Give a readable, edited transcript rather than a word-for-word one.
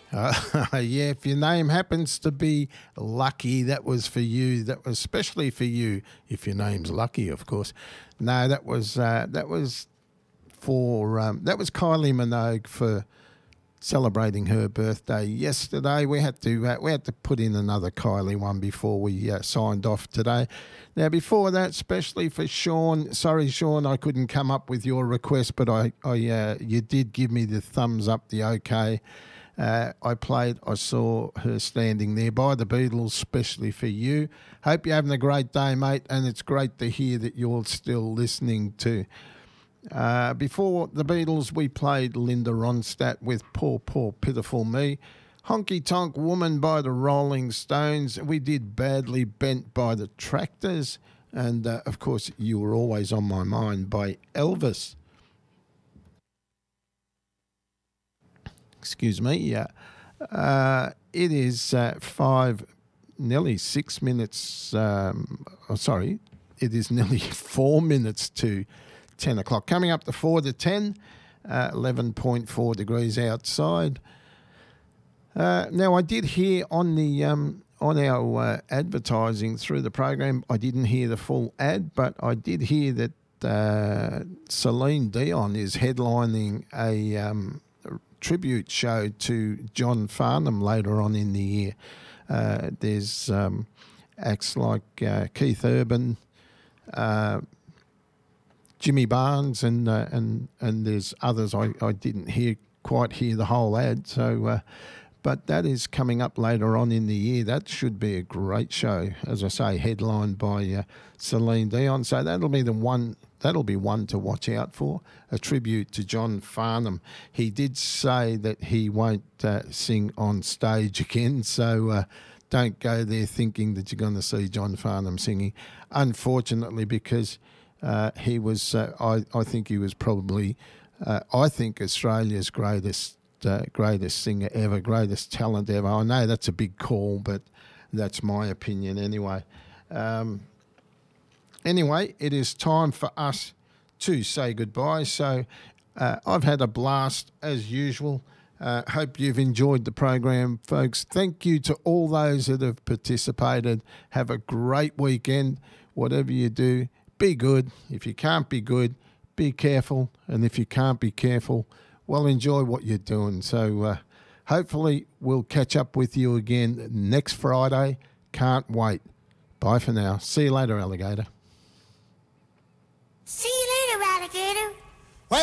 Yeah, if your name happens to be Lucky, that was for you. That was especially for you. If your name's Lucky, of course. No, that was for that was Kylie Minogue for celebrating her birthday yesterday. We had to put in another Kylie one before we signed off today. Now, before that, especially for Sean. Sorry, Sean, I couldn't come up with your request, but you did give me the thumbs up, the okay. I saw her standing there by the Beatles, especially for you. Hope you're having a great day, mate, and it's great to hear that you're still listening to. Before the Beatles, we played Linda Ronstadt with Poor, Poor, Pitiful Me. Honky Tonk Woman by the Rolling Stones. We did Badly Bent by the Tractors. And, of course, You Were Always on My Mind by Elvis. Excuse me. Yeah. It is nearly 6 minutes. It is nearly 4 minutes to 10 o'clock. Coming up to 4 to 10, 11.4 degrees outside. Now, I did hear on our advertising through the program, I didn't hear the full ad, but I did hear that Celine Dion is headlining a tribute show to John Farnham later on in the year. There's acts like Keith Urban, Jimmy Barnes, and there's others. I didn't quite hear the whole ad, so but that is coming up later on in the year. That should be a great show, as I say, headlined by Celine Dion. So that'll be one to watch out for, a tribute to John Farnham. He did say that he won't sing on stage again, so don't go there thinking that you're going to see John Farnham singing. Unfortunately, because he was, I think he was probably, I think Australia's greatest singer ever, greatest talent ever. I know that's a big call, but that's my opinion anyway. Anyway, it is time for us to say goodbye. So I've had a blast as usual. Hope you've enjoyed the program, folks. Thank you to all those that have participated. Have a great weekend. Whatever you do, be good. If you can't be good, be careful. And if you can't be careful, well, enjoy what you're doing. So hopefully we'll catch up with you again next Friday. Can't wait. Bye for now. See you later, alligator. See